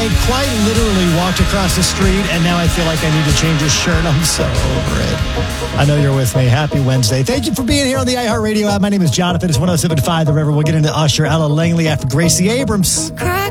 I quite literally walked across the street, and now I feel like I need to change his shirt. I'm so over it. I know you're with me. Happy Wednesday. Thank you for being here on the iHeartRadio app. My name is Jonathan. It's 107.5 The River. We'll get into Usher, Ella Langley after Gracie Abrams.